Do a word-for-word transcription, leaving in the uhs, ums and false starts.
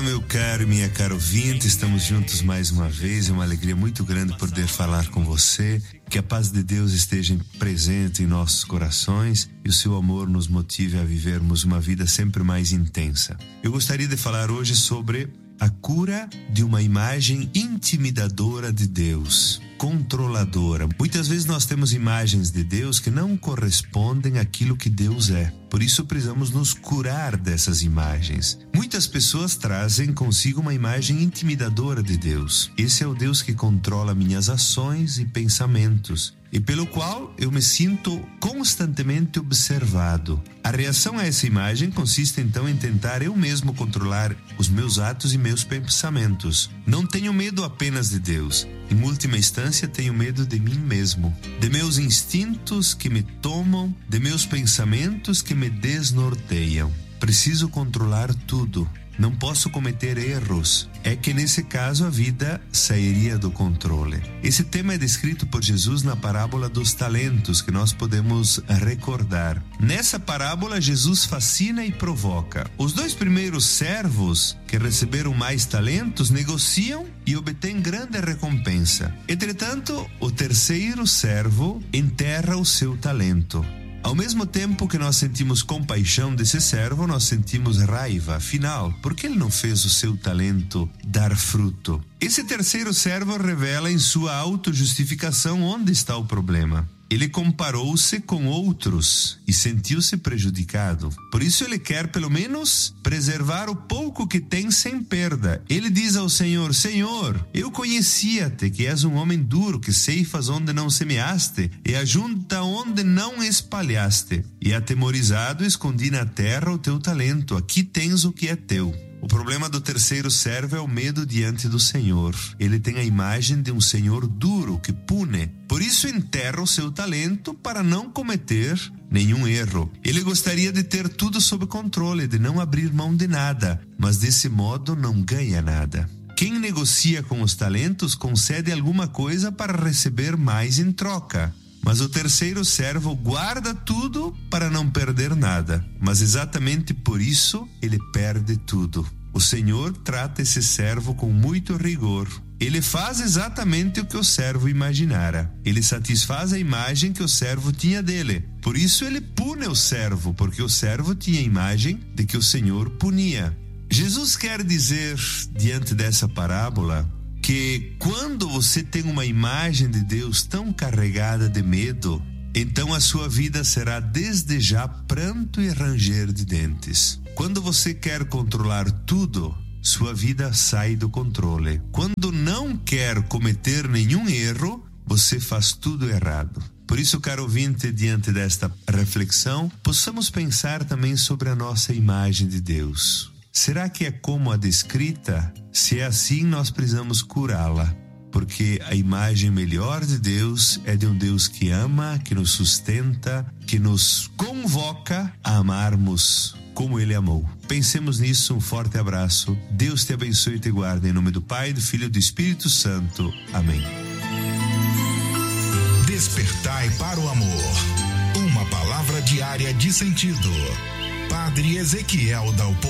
Olá, meu caro e minha cara ouvinte, estamos juntos mais uma vez, é uma alegria muito grande poder falar com você, que a paz de Deus esteja presente em nossos corações e o seu amor nos motive a vivermos uma vida sempre mais intensa. Eu gostaria de falar hoje sobre a cura de uma imagem intimidadora de Deus, controladora. Muitas vezes nós temos imagens de Deus que não correspondem àquilo que Deus é. Por isso precisamos nos curar dessas imagens. Muitas pessoas trazem consigo uma imagem intimidadora de Deus. Esse é o Deus que controla minhas ações e pensamentos, e pelo qual eu me sinto constantemente observado. A reação a essa imagem consiste então em tentar eu mesmo controlar os meus atos e meus pensamentos. Não tenho medo apenas de Deus. Em última instância, tenho medo de mim mesmo, de meus instintos que me tomam, de meus pensamentos que me desnorteiam. Preciso controlar tudo. Não posso cometer erros. É que nesse caso a vida sairia do controle. Esse tema é descrito por Jesus na parábola dos talentos, que nós podemos recordar. Nessa parábola, Jesus fascina e provoca. Os dois primeiros servos, que receberam mais talentos, negociam e obtêm grande recompensa. Entretanto, o terceiro servo enterra o seu talento. Ao mesmo tempo que nós sentimos compaixão desse servo, nós sentimos raiva. Afinal, por que ele não fez o seu talento dar fruto? Esse terceiro servo revela em sua autojustificação onde está o problema. Ele comparou-se com outros e sentiu-se prejudicado. Por isso ele quer pelo menos preservar o pouco que tem sem perda. Ele diz ao Senhor: Senhor, eu conhecia-te, que és um homem duro, que ceifas onde não semeaste e ajunta onde não espalhaste. E atemorizado escondi na terra o teu talento. Aqui tens o que é teu. O problema do terceiro servo é o medo diante do Senhor. Ele tem a imagem de um Senhor duro que pune. Por isso enterra o seu talento para não cometer nenhum erro. Ele gostaria de ter tudo sob controle, de não abrir mão de nada, mas desse modo não ganha nada. Quem negocia com os talentos concede alguma coisa para receber mais em troca. Mas o terceiro servo guarda tudo para não perder nada. Mas exatamente por isso ele perde tudo. O Senhor trata esse servo com muito rigor. Ele faz exatamente o que o servo imaginara. Ele satisfaz a imagem que o servo tinha dele. Por isso ele pune o servo, porque o servo tinha a imagem de que o Senhor punia. Jesus quer dizer, diante dessa parábola, que quando você tem uma imagem de Deus tão carregada de medo, então a sua vida será desde já pranto e ranger de dentes. Quando você quer controlar tudo, sua vida sai do controle. Quando não quer cometer nenhum erro, você faz tudo errado. Por isso, caro ouvinte, diante desta reflexão, possamos pensar também sobre a nossa imagem de Deus. Será que é como a descrita? Se é assim, nós precisamos curá-la, porque a imagem melhor de Deus é de um Deus que ama, que nos sustenta, que nos convoca a amarmos como Ele amou. Pensemos nisso, um forte abraço. Deus te abençoe e te guarde, em nome do Pai, do Filho e do Espírito Santo. Amém. Despertai para o amor. Uma palavra diária de sentido. Padre Ezequiel Dalpo.